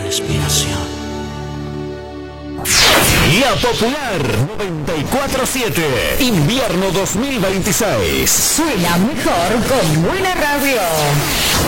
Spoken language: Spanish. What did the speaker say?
respiración. La Popular 94.7, invierno 2026. Suena mejor con buena radio.